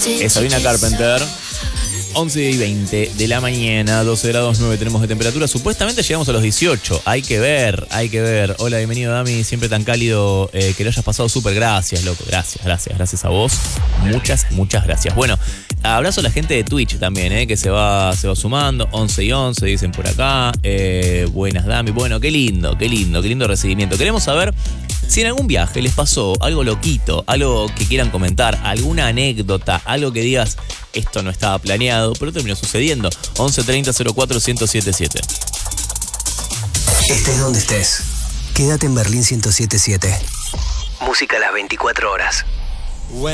Es Sabrina Carpenter. 11:20 de la mañana, 12 grados 9 tenemos de temperatura. Supuestamente llegamos a los 18. Hay que ver. Hola, bienvenido, Dami. Siempre tan cálido. Que lo hayas pasado súper. Gracias, loco. Gracias a vos. Muchas gracias. Bueno, abrazo a la gente de Twitch también, que se va sumando. 11:11 dicen por acá. Buenas, Dami. Bueno, qué lindo recibimiento. Queremos saber si en algún viaje les pasó algo loquito, algo que quieran comentar, alguna anécdota, algo que digas, esto no estaba planeado, pero terminó sucediendo. 1130 04 1077. Estés donde estés, quédate en Berlín 1077. Música a las 24 horas.